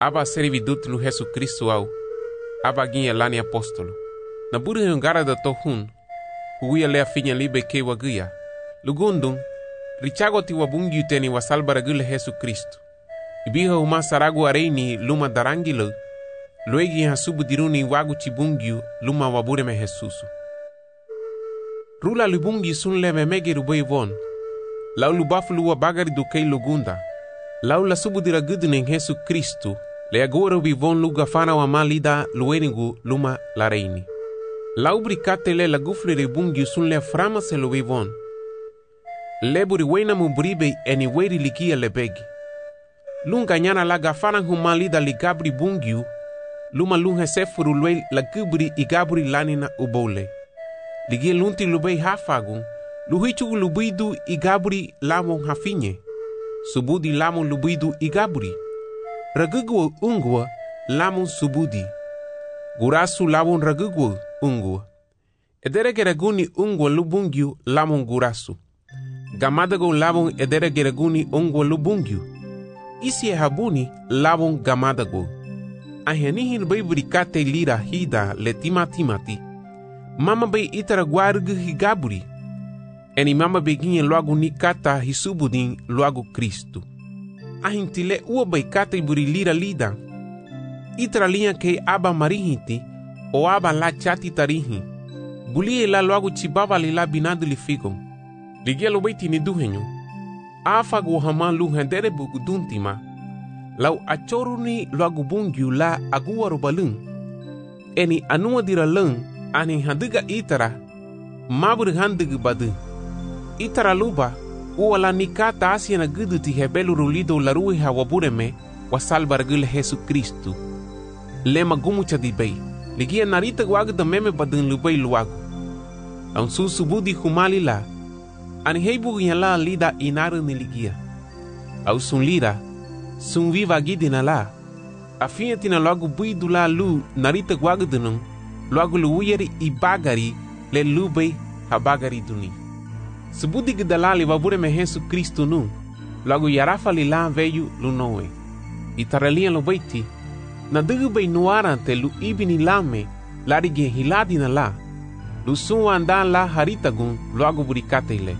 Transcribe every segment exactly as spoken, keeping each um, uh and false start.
aba servidut lu Jesu Kristo au, aba ginha lani apóstolo. Na buri hungara da tohun, huia lea finya libe ke wagia. Lugundung, richago ti wabungi teni wasalbara gule Jesu Kristo. Ibiha uma saragu areini luma darangilo, luegi hasubu diruni wagu chibungiu luma wabure me Jesusu. Rula lubungi sun leve mege rubei von, lau lubafulu wa bagari do kei lugunda, lau la subu diragudune Jesu Kristo, le agora vivon luga fana wa malida luenigu luma la reini. Lau bricate le la gufle rebungi sun le frama se lo vivon. Le buri wena mumbribe eni weri ligia lebegi. Lunga nyana la gafana humalida ligabri bungiu, luma lunga sefuru lwe la gubri igabri lanina ubole. Ligia lunti lubei hafagun, luhichu lubidu igabri lamon hafinye. Subudi lamon lubidu igabri. Ragugwa ungwa lamon subudi. Gurasu lamon ragugwa ungwa. Edere geraguni ungwa lubungiu lamon gurasu. Gamadago lamon edere geraguni ungwa lubungiu. Isi habuni lamon gamadago. Ahenihin bay brikate lira hida le timatimati. Mama bay itara guargu higaburi. Eni mama beginha logo ni kata hisubudin logo Cristo. Ahintile ua bay kata buri lira lida. Itara linha ke aba marihiti o aba la chati tarihi. Bulie la logo chibaba li la binado li figon. Ligelo bay tini duhenyo. Afago hama luhendere buguduntima. Lau achoruni logo bungiu la agua robalun. Eni anua diralun ani handiga itara. Mabur handiga badu. Itara luba uala nikata asiana gudu ti hebelu rulido larui hawabureme wasalbar gule Jesu Kristo. Lema gumucha di bay. Ligia narita guagu da meme badun lubay luagu. Laun susubudi humali la. Ani heibu yala lida inaru ni ligia. Au sun lira. Sun viva gidina la. Afinha tina logo buidu la lu narita guagu dunung. Logo luuyeri ibagari le lubay habagari duni. Subudi gidalali wabure me Jesu Kristo nu. Logo yarafa li la veyu lunoe. Itaralia lo baiti. Na dugu bay nuara te lu ibini lame. Larige hiladi na la. Lu sunwa andan la haritagun logo burikate ile.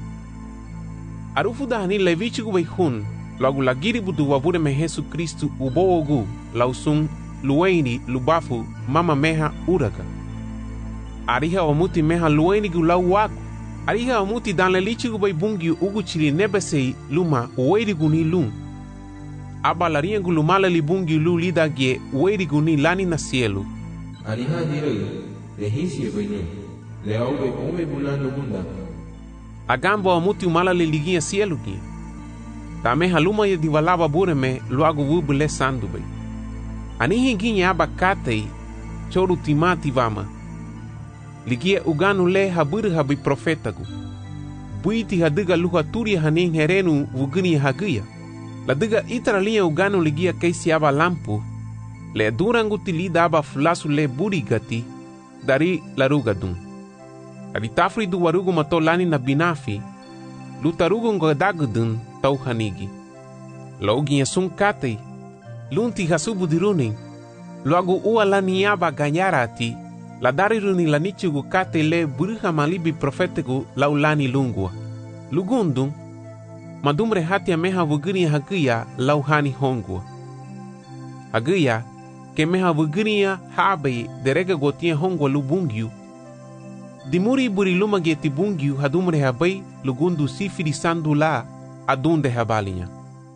Arufu dahani levichigu bay hun. Logo lagiri budu wabure me Jesu Kristo uboogu. Lausun lueni lubafu mama meha uraga. Ariha omuti meha lueni gu lau waku. Ariha omuti dan le lichigu bay bungi ugu chili nebesei luma uwerigu ni lum. Aba lariengu lumala li bungi lu lidagie uwerigu ni lani na cielo. Ariha direi lehisie baynu. Le auwe ome bulano bunda. Agambo omuti umala le ligia cielo gi. Tameha luma ye diwalaba bureme luagu wubu le sandu bay. Anihi ginye aba katei choru timati vama. Ligia uganu le haburu habi profetagu. Buiti hadiga luha turi haning herenu vugini hagia. Ladiga itara linha uganu ligia keisi aba lampu. Le durangu tilida aba fulasu le burigati dari larugadun. Dari tafri du warugu mato lani na binafi. Lutarugu ngodagudun tau hanigi. Loginha sun katei. Lunti hasubu diruning. Logo ua lani aba ganyarati. La dari runi la nichugu kate le buruha malibi profetigu laulani lungua. Lugundung, madumre hatia meha vugiria hagia lauhani hongua. Hagia, ke meha vugiria habe derega gotia hongua lubungiu. Dimuri buri luma geti bungiu hadumre habai lugundu sifiri sandu la adunde habalinya.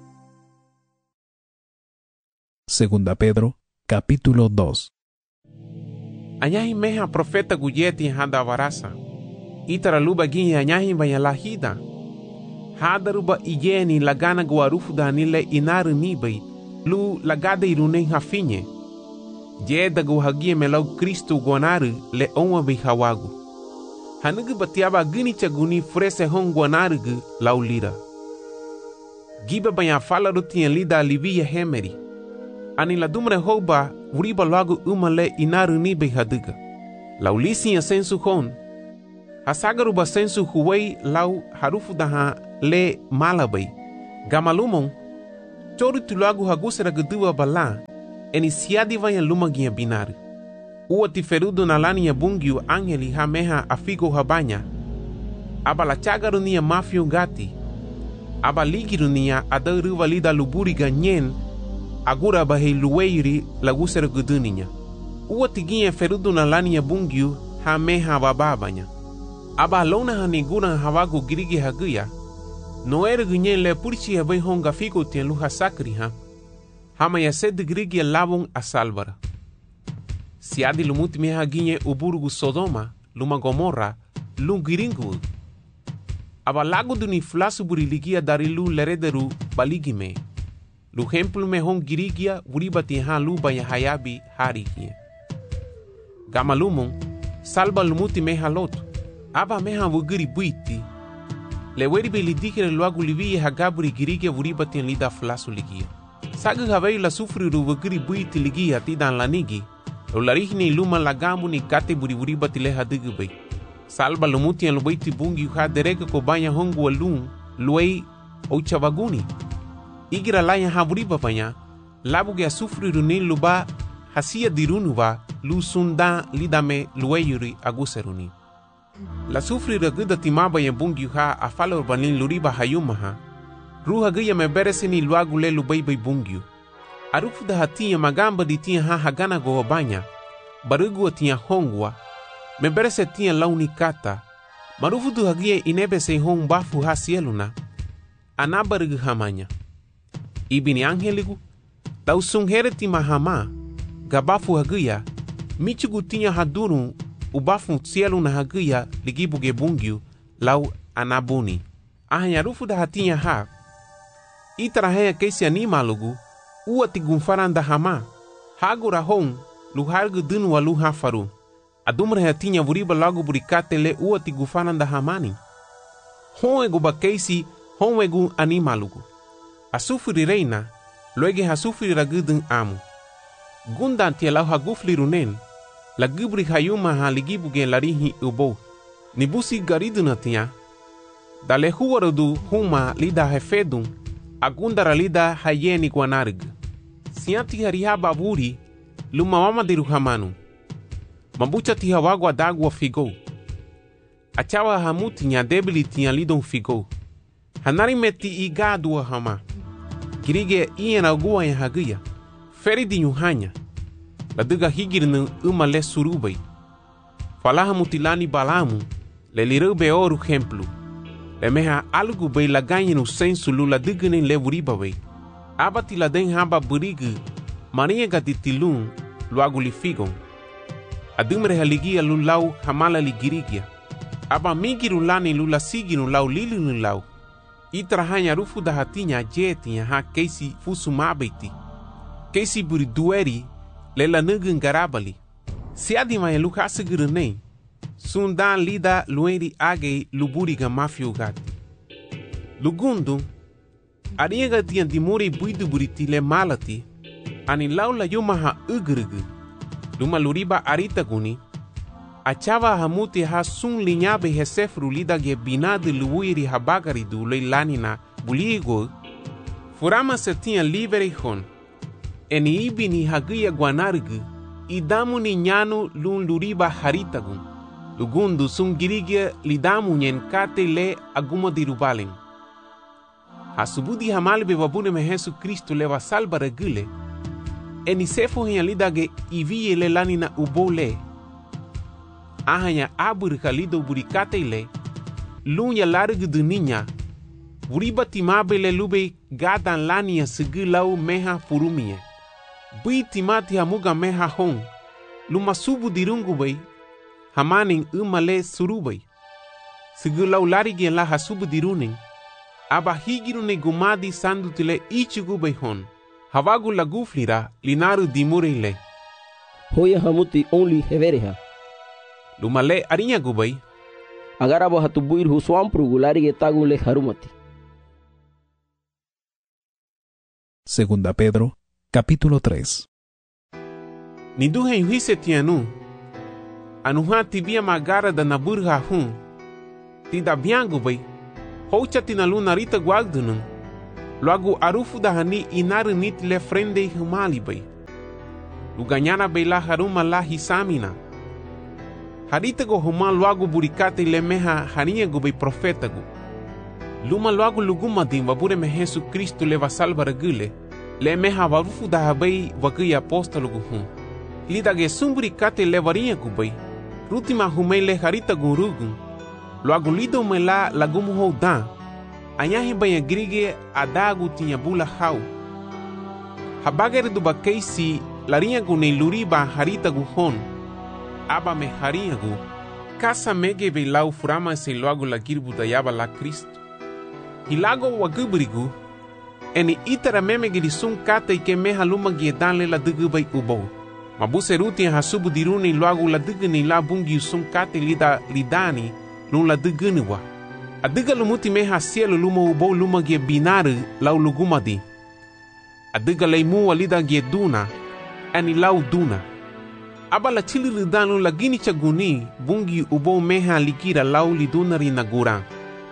Segunda Pedro, capítulo dos. Anyahi meha profeta guyeti hada varasa. Itara luba ginhi anyahi bayalahida. Hada ruba ijeni lagana guarufu danile inaru nibai. Lu lagada irune hafinye. Jeda guhagie melau Kristo guanaru le onwa bihawagu. Hanugu batiaba gini chaguni frese hong guanaru lau lira. Giba bayafala rutien lida livia hemeri. Ani la dumre hoba uriba logo uma le inaru nibe hadiga. Lau lisi ya sensu hon. Hasagaru ba sensu huwei lau harufu daha le malabay. Gamalumon. Choro tu lagu hagusera gedua bala, eni siadi vanya lumagia binar. Ua ti ferudo na lani ya bungiu angeli ha meha afigo habanya. Aba la chagaru nia mafio gati. Aba ligiru nia adaru valida luburi ganyen, agura bahei luweiri lagusera geduninya. Ua tiginha ferudo na lani ya bungiu ha meha bababanya. Aba lona hanigura havago girigi haguya. No era ganyen le purchi havai honga figo tien luha sakri ha. Hama ya sed grigi lavon a salvara. Siadi lumuti meha ginye uburgu Sodoma, luma Gomorra, lum giringu. Aba lago duni flasu buriligia dari lu lerederu baligime. Lu hemplu me hong girigia buribati ha lu baya hayabi harigie. Gama lumon, salba lumuti meha lotu. Aba meha wugiri buiti. Le weri be lidikere luagu livie hagaburi girigia buribati lida flasu ligia. Sagu havei la sufri ru wugiri buiti ligia tidan lanigi. Lo larihni luma lagamu ni kate buri buribati leha digubei. Salba lumuti en lubaiti bungi uha dereka ko banya hongu alun luei ouchavaguni. Igira laya ha buriba banya, labu ge sufri runin luba hasia dirunuva lu sunda lidame lueyuri aguseruni. La sufri raguda timaba ya bungi uha afala urbanin luriba hayumaha. Ruha gaya me beresini luagu le lubai bai bungiu. Arufu da hatia magamba di tia ha hagana go banya. Barugua tia hongwa. Me berese tia launi kata. Marufu du hagia inebe se hong bafu ha sieluna. Anabarugu hamanya. Ibini angeligu. Tau sunghere ti mahama. Gabafu hagia. Michugu tia haduru. Ubafu sieluna hagia ligibu gebungiu. Lau anabuni. Ahanya rufu da hatia ha. Itarahea keisi animalugu. Ua tigunfaranda hama. Hagura hong. Luhargu dunu wa luha faru. Adumra hatinya vuriba lagu burikate le ua tigufananda hamani. Honwegu bakeisi, honwegu animalugu. Asufuri reina, luege hasufuri ragudun amu. Gundan tia lau hagufli runen, lagubri hayuma ha ligibuge larihi ubo. Nibusi gariduna tia. Dale huwarudu huma lida hefedun, agundara lida hayeni guanarg. Sianti harihaba vuri, luma mama diru hamanu. Mambucha tiha wagwa dagwa figo. Achawa hamuti nya debili tia lidon figo. Hanari meti igadua hama. Kirige iena gua ya hagia. Feri di nyuhanya. Laduga higirnu uma le surubai. Falaha mutilani balamu. Le lirube oru hemplu. Le meha algu bei laganyinu sensu lu ladugane le wuriba bei. Abati laden haba burigu. Maria gatitilun luagu li figon. Adumre haligia lulau hamala ligirigia. Aba migiru lani lula siginu lau lilinu lau. Itrahanya rufu da hatinya jetinya ha keisi fusu mabeti. Keisi buri dueri lela nugun garabali. Siadi maya luka sigurunei. Sundan lida lueri agei luburiga mafio gati. Lugundu. Ariega tian dimuri buidu buriti le malati. Ani lau la yumaha ugrugu. Luma luriba arita guni. Achava hamuti ha sun linyabe hesefru lida ge binadu luwiri habagari du leilanina buligo. Furama se tinha livre hon. Eni ibini hagia guanargu. Idamu ni nyanu lun luriba haritagun. Lugundu sun girigia lidamu nyen kate le aguma dirubalen. Hasubudi hamalbe wabune me Jesu Kristo leva salba regule. Eni sefo henya lidage ivie le lanina ubole. Ahanya aburika lido burikate le. Lunya largu duninya. Buriba timabe le lube gadan lania sigilau meha furumie. Bui timati hamuga meha hong. Luma subu dirungu bay. Hamaning umale surubay. Sigilau larigi la hasubu diruning. Aba higirune gumadi sandutile ichugu bay hon. Havagu laguflira linaru dimurile. Hoya hamuti only hevereha. Lumale arinya gubay. Agarabo hatubuir huswampru gulari getagule harumati. Segunda Pedro, capítulo tres. Niduhe yuhise tianu. Anuha tibia magara da naburha hun. Tida biangu bay. Hocha tinaluna rita guagdunun. Logo arufu da hani inaru nit le frende humali bay. Luganyana bay la haruma la hisamina. Harita go huma logo burikate le meha harinha go bay profeta go. Luma logo luguma din wabure me Jesu Cristo leva salva regule. Le meha warufu da habay wagui apóstolo go hum. Lida ge sumburikate levarinha go bay. Rutima humay le harita go rugun. Logo lido me la lagumu houdan. Anyahi banha grige adago tinha bula hau. Habagere do bakeisi larinha go nem luriba harita go hon. Aba me harinha go. Kasa mege be lau furama se logo la girbu da yaba la Cristo. Hilago wagubrigu. Eni itara memege di sun kata ike meha luma giedanle la dugu bay ubo. Mabuseruti hasubu diruni logo la dugu ni la bungi sun kata lida lidani lun la dugu niwa. Adiga lumuti meha cielo luma ubo luma gie binaru lau lugumadi. Adiga leimu alida gie duna, ani lau duna. Aba la chili ridanu la gini chaguni bungi ubo meha likira lau lidunari nagura.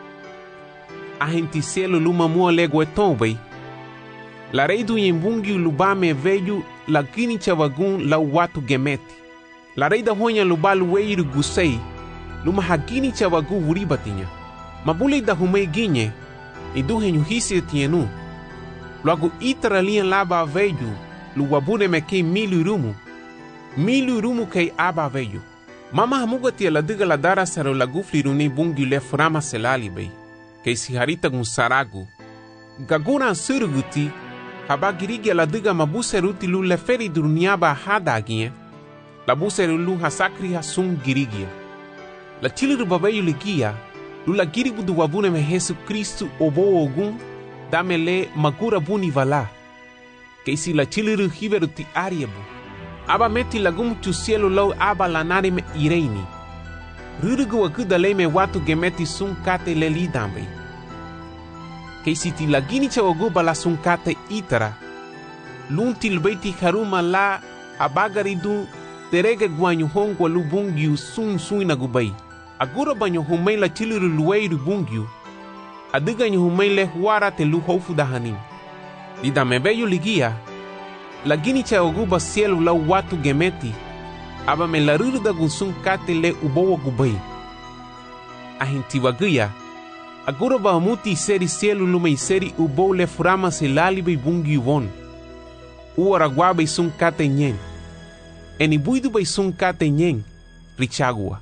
Ahenti cielo luma mua lego etombei. La reidu yembungi lubame veju la gini chavagun lau watu gemeti. La reida honya lubalu weiru gusei luma hagini chavagu uribatinya. Mabulei da humei ginye, e do renyuhise tienu. Logo itara lian laba veju, lu wabune me kei milu rumu. Milu rumu kei aba veju. Mama hamuga tia la diga la dara saro la gufli runi bungi le frama selali bei. Kei si harita gun saragu. Gagura suruguti, haba girigia la diga mabuse ruti lu le feri duruniaba hada ginye. La buse lu hasakri hasung girigia. La chiliru babeyu ligia, lula giribu du wabune me Jesu Cristo obo ogun damele magura buni vala que si la chiliru hiveru ti ariebu aba meti lagum tu cielo lau aba lanare me ireini rurugu wakuda le me watu gemeti sun kate le lidambe que si ti lagini cha oguba la sun kate itara lunti lbeiti haruma la abagaridu terege guanyu hongwa lubungiu sun sun nagubai. Agora banho humei la chiliru lueiru bungiu. Adiga nyo humei le huara te lu hofu da hanim. Lida mebeyo ligia. La gini cha oguba cielo la watu gemeti. Aba me la ruru da gunsun kate le ubowa gubai. Ahinti waguya. Agora ba muti seri cielo lumei seri ubo le furama se lalibe bungiu von. Uara guabe sun kate nyen. Eni buidu bei sun kate nyen. Richagua.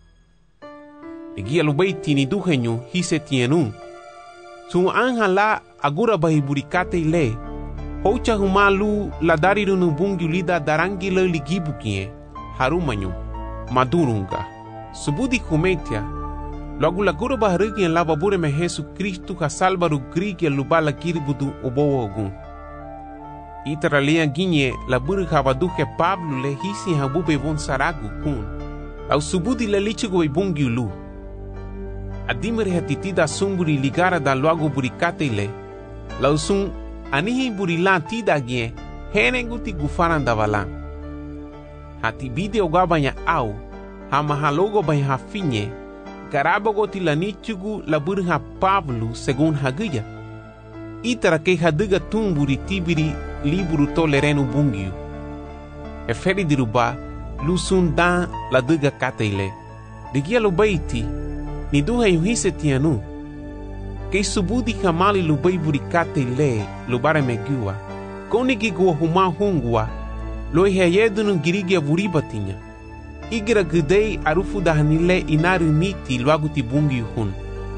Egia lubei tini duhenyu hise tienu. Su anja la agura bahi burikate ile. Hocha humalu la dariru nubungi lida darangi le ligibu kie. Harumanyu. Madurunga. Subudi kumetia. Logo la gura baharigi en la babure me Jesu Cristo ha salvaru grigi lubala kiribudu obo ogun. Itara lea ginye la buru habaduke Pablo le hisi habube von saragu kun. Au subudi le lichigo e bungi lu. Adimere hatitida sumburi ligara da logo burikate le. Lausun anihi burilan tida gie henenguti gufaran da valan. Hati bide ogabanya au hama halogo banya hafinye garabogo tilanichugu la burha Pablo segun haguya. Itara ke haduga tumburi tibiri liburu tolerenu bungiu. Eferi diruba lusun dan la duga katele. Digia lo baiti ni duha yuhise tianu. Kei subudi kamali lubai burikate le lubare megua. Koni gigua huma hungua. Loi heyedunu girigia buribatinya. Igira gudei arufu dahanile inaru niti luaguti bungi hun.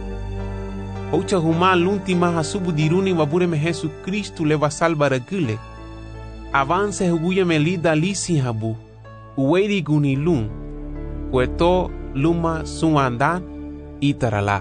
Ocha huma lunti maha subudiruni wabure me Jesu Cristo leva salva regule. Avance huguya me lida lisi habu. Uweri guni lun. Kueto luma suandan itarala.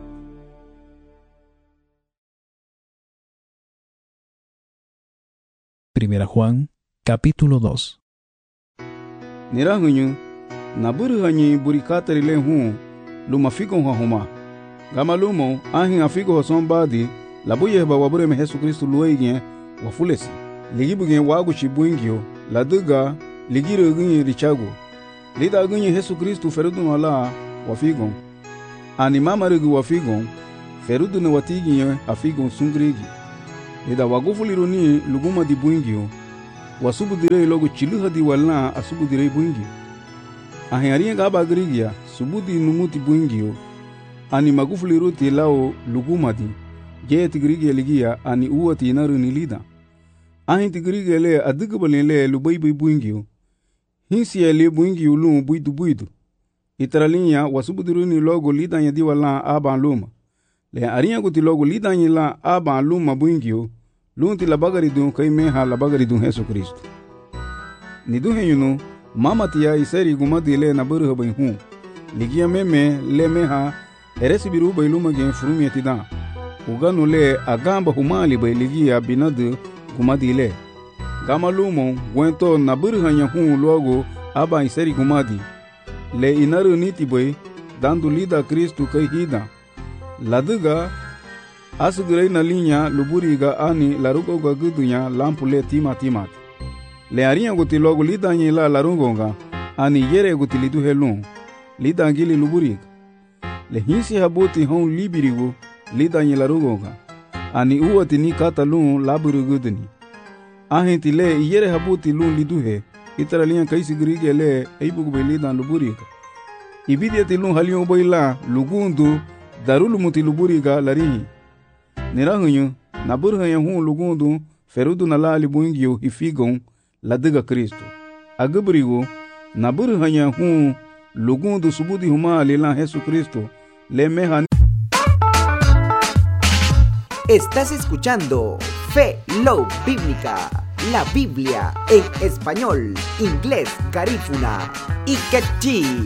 Primera Juan, capítulo dos. Nirahuñu, naburu hanyi burikatari le hu, luma figo huma. Gama lumo, ahin afigo hoson badi, labuye ba wabure me Jesu Cristo lueigien, wafulesi. Ligibu gen wagu chibuingio, laduga, ligiru gunye richago. Lida gunye Jesu Cristo ferudu wala, wafigon. Ani mama regu wafigon, ferudu ne watigien afigon sungrigi. Lida wagufuliru ni luguma di buingio. Wasubu direi logo chiluha di walna asubu direi buingio. Ahin ariya gaba grigia subudi numuti buingio. Ani magufuliru ti lao luguma di. Jaya tigrigia ligia ani uwa ti inaru ni lida. Ahin tigrigia le adigabali le lubai bai buingio. Hinsi ya le buingio lumu buidu buidu. Itaralinya wasubu diru ni logo lida nya di walna aban luma. Le ariya guti logo lida nya la aban luma buingio. Lunti labagari dun kai meha labagari dun Yesu Kristo. Ni dun henyunu mama tia iseri gumadi le na buru bai hu. Ligia meme le meha eresi biru bai luma gen furumi atidan. Uganu le agamba humali bai ligia binadu gumadi le. Gama lumo gwento na buru hanya hu logo aba iseri gumadi. Le inaru niti bai dandu lida Kristo kai hida. Laduga asugurei na linha luburiga ani larugoga gudunya lampule tima timat. Le arinha guti logo lidanyi la larugonga ani yere guti lidu helun. Lidangili luburiga. Le hinsi habuti hon libirigo lidanyi larugonga. Ani uwati ni kata lun laburu guduni. Ahenti le yere habuti lun liduhe. Itara linha kaisi grige le eibugube lidan luburiga. Ibidiati lun halion boila lugundu darulu muti luburiga larihi. Nirahunyu, na burhanya hu lugundu, ferudu na lali buingio hifigon, ladiga Kristo. Agabrigo, na burhanya hu lugundu subudi huma lilan Yesu Kristo, le meha. Estás escuchando Fe Love Bíblica, la Biblia en español, inglés, garífuna y quechí.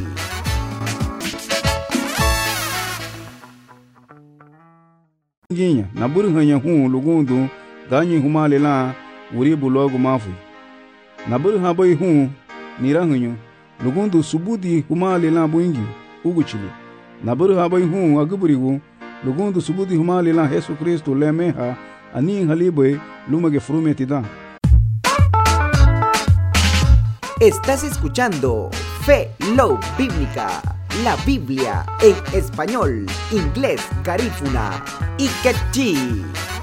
Ginya na burhanya hu lugundu ganyi humale la uribu logo mafu na burha bai hu nirahunyu lugundu subudi humale la buingi uguchili na burha bai hu aguburigu lugundu subudi humale la Yesu Kristo le meha ani halibe lumage frumeti da. Estás escuchando Fe Love Bíblica, la Biblia en español, inglés, garífuna y quechí.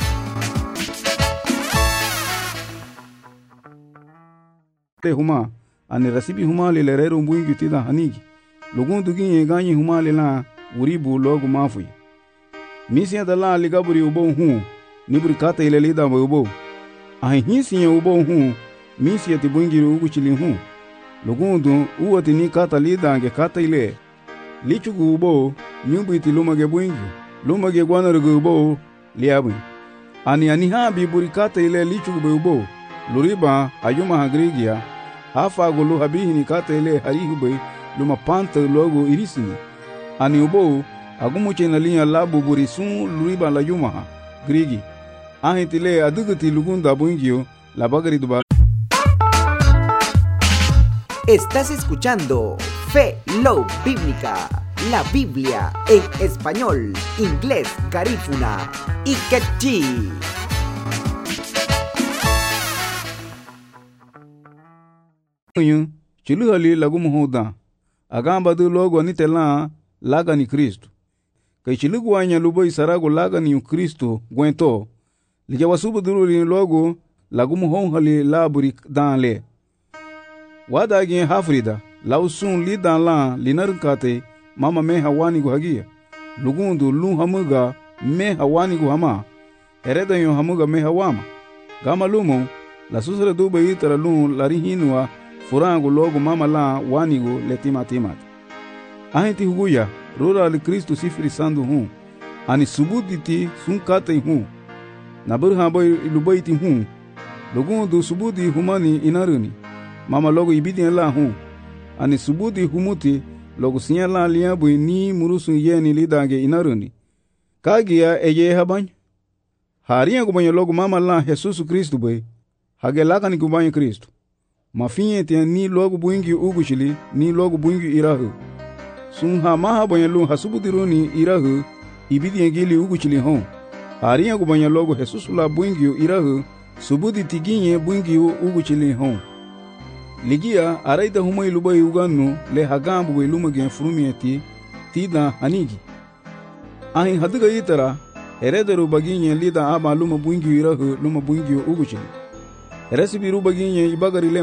Te huma ani rasibi huma le lerero mbungi tida hanigi lugundu ginye ganyi huma le la uribu logo mafui misi da la ligaburi ubo hu nibri kata ile lida mo ubo ai hisi ubo hu misi ati bungi ugu chili hu lugundu uwati ni kata lida nge kata ile lichugu ubo nyumbu iti lumage bungi lumage gwana rugu ubo liabu ani ani ha bi burikata ile lichugu be ubo luriba ayuma hagrigia hafa gulu habihi ni kata ile harihu be luma panta logo irisini ani ubo agumuche na linya labu burisun luriba la yuma grigi ahitile aduguti lugunda bungio la bagari duba. Estás escuchando Fe Love Bíblica, la Biblia en español, inglés, garífuna y quechí. Chiluhali lagumu hoda agamba du logo anitela laga ni Kristo kai chiluguanya lubai sarago laga ni Kristo gwento lijawasubu duru ni logo lagumu honhali laburi danle wada gen hafrida lausun li dan la linarkate mama me hawani go hagia lugundu lu hamuga me hawani go hama ereda yo hamuga me hawama gama lumo la susra du bayi tara lu larihinwa furango logo mama la wanigo letima timat ahenti huguya rora li Kristo sifri sandu hu ani subuditi sunkate hu na burha boy lubaiti hu lugundu subudi humani inaruni mama logo ibidi la hu ani subudi humuti logo sinya la liabu ni murusu yeni lidange inaruni kagia eye habany hariya gubanya logo mama la Jesus Kristo boy hage laka ni gubanya Kristo mafinye te ni logo buingi ugushili ni logo buingi irahu sun ha maha banya lu hasubudiruni irahu ibidi ngili ugushili hon hariya gubanya logo Jesus la buingi irahu subudi tiginye buingi ugushili hon ligia araida humai lubai uganu le hagambu be lumage furumieti tida hanigi ahin hadiga itara Heredaru baginye lida ama luma bungi irahu luma bungi uguchili. Resibi rubaginye ibagari